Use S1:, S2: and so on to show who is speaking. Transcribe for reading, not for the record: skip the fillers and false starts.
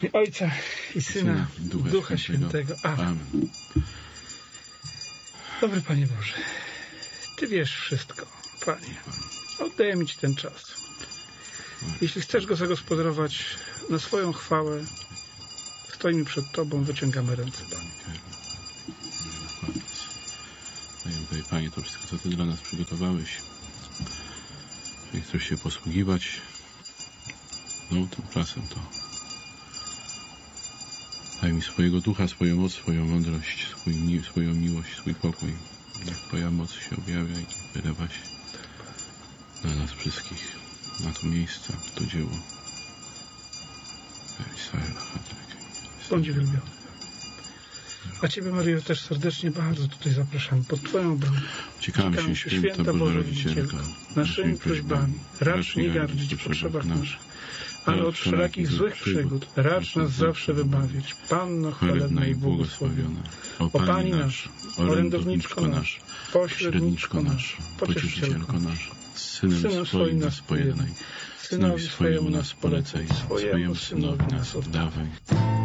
S1: Ojca i Syna, Ducha Świętego. Amen. Dobry Panie Boże, Ty wiesz wszystko, Panie. Oddajemy Ci ten czas. Jeśli chcesz go zagospodarować na swoją chwałę, stoimy przed Tobą, wyciągamy ręce, Panie.
S2: Dajemy Tutaj, Panie, to wszystko, co Ty dla nas przygotowałeś. Jeżeli chcesz się posługiwać tymczasem, to daj mi swojego ducha, swoją moc, swoją mądrość, swoją miłość, swój pokój. Niech Twoja moc się objawia i wylewa się na nas wszystkich, na to miejsce, to dzieło.
S1: Bądź uwielbiony. A Ciebie, Maryjo, też serdecznie bardzo tutaj zapraszam pod Twoją bramę.
S2: Ciekamy się, święta Boża Rodzicielka,
S1: naszymi prośbami, racz nie gardzić w potrzebach naszych, ale od wszelakich złych przygód racz nas zawsze wybawiać. Panno chwalebna i błogosławiona, o Pani nasz, orędowniczko nasz, pośredniczko nasz, pocieszycielko nasz,
S2: Synem swoim nas pojednaj, Synowi swojemu nas polecaj, swojemu Synowi nas oddawaj.